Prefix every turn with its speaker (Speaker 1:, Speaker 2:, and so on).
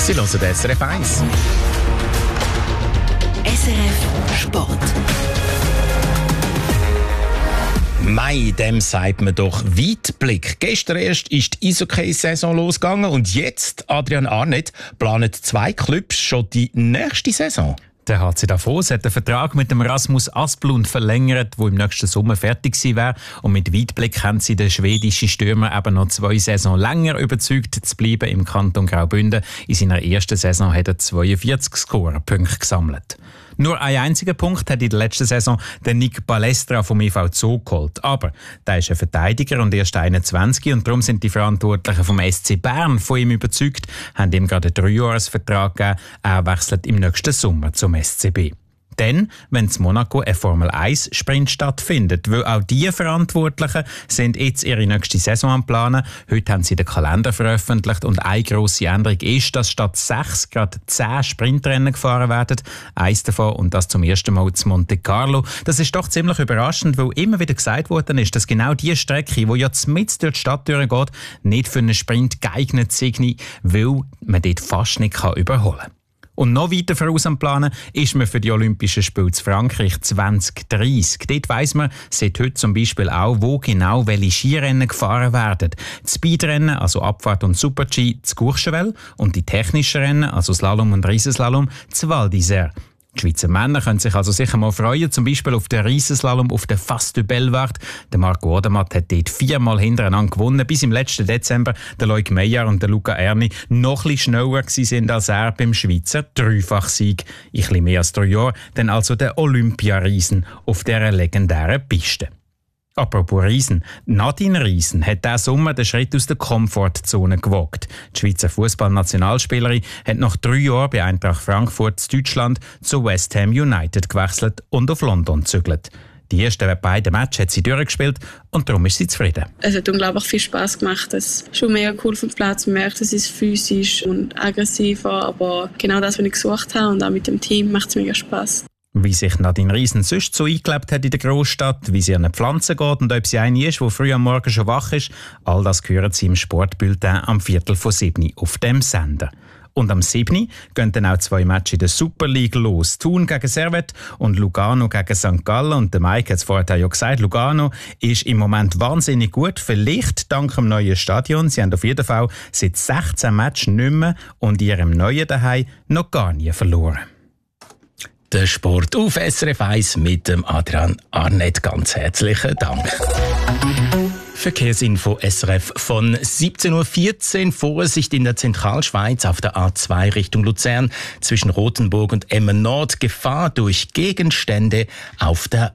Speaker 1: Sie hören SRF 1.
Speaker 2: SRF Sport.
Speaker 1: Mai, dem sagt man doch Weitblick. Gestern erst ist die Eishockey-Saison losgegangen und jetzt, Adrian Arnett, planen 2 Clubs schon die nächste Saison.
Speaker 3: Der HC Davos hat den Vertrag mit dem Rasmus Asplund verlängert, der im nächsten Sommer fertig sein wäre. Und mit Weitblick haben sie den schwedischen Stürmer eben noch 2 Saisons länger überzeugt, zu bleiben im Kanton Graubünden. In seiner ersten Saison hat er 42 Scorerpunkte gesammelt. Nur einen einzigen Punkt hat in der letzten Saison der Nick Balestra vom EV Zoo geholt. Aber der ist ein Verteidiger und erst 21 und darum sind die Verantwortlichen vom SC Bern von ihm überzeugt, haben ihm gerade einen 3-Jahres-Vertrag gegeben. Er wechselt im nächsten Sommer zum SCB. Dann, wenn in Monaco ein Formel-1-Sprint stattfindet, weil auch die Verantwortlichen sind jetzt ihre nächste Saison am Planen. Heute haben sie den Kalender veröffentlicht und eine grosse Änderung ist, dass statt 6 gerade 10 Sprintrennen gefahren werden. Eins davon, und das zum ersten Mal zu Monte Carlo. Das ist doch ziemlich überraschend, weil immer wieder gesagt worden ist, dass genau die Strecke, die ja mitten durch die Stadt durchgeht, nicht für einen Sprint geeignet sei, weil man dort fast nicht überholen kann. Und noch weiter voraus am Planen ist man für die Olympischen Spiele zu Frankreich 2030. Dort weiss man seit heute zum Beispiel auch, wo genau welche Skirennen gefahren werden. Die Speedrennen, also Abfahrt und Super-G, zu Courchevel und die technischen Rennen, also Slalom und Riesenslalom, zu Val d'Isère. Die Schweizer Männer können sich also sicher mal freuen, zum Beispiel auf den Riesenslalom auf der Face du Bellewaerde. Der Marco Odermatt hat dort 4-mal hintereinander gewonnen, bis im letzten Dezember der Loic Meyer und der Luca Erni noch ein bisschen schneller waren als er beim Schweizer Dreifachsieg. Ein bisschen mehr als 3 Jahre, dann also der Olympiariesen auf dieser legendären Piste. Apropos Riesen. Nadine Riesen hat diesen Sommer den Schritt aus der Komfortzone gewagt. Die Schweizer Fußballnationalspielerin hat nach 3 Jahren bei Eintracht Frankfurt in Deutschland zu West Ham United gewechselt und auf London gezügelt. Die ersten beiden Matches hat sie durchgespielt und darum ist sie zufrieden.
Speaker 4: Es hat unglaublich viel Spass gemacht. Es ist schon mega cool auf dem Platz. Man merkt, es ist physisch und aggressiver, aber genau das, was ich gesucht habe, und auch mit dem Team macht es mega Spass.
Speaker 3: Wie sich Nadine Riesen sonst so eingelebt hat in der Großstadt, wie sie an den Pflanzen geht und ob sie eine ist, die früh am Morgen schon wach ist, all das hören Sie im Sportbulletin am 6:15 auf dem Sender. Und am 7. gehen dann auch 2 Matches in der Super League los. Thun gegen Servette und Lugano gegen St. Gallen. Und der Mike hat es vorher ja gesagt, Lugano ist im Moment wahnsinnig gut. Vielleicht dank dem neuen Stadion. Sie haben auf jeden Fall seit 16 Matches nicht mehr und in ihrem neuen Daheim noch gar nie verloren.
Speaker 1: Der Sport auf SRF 1 mit dem Adrian Arnett. Ganz herzlichen Dank. Verkehrsinfo SRF von 17:14 Uhr. Vorsicht in der Zentralschweiz auf der A2 Richtung Luzern zwischen Rothenburg und Emmen Nord. Gefahr durch Gegenstände auf der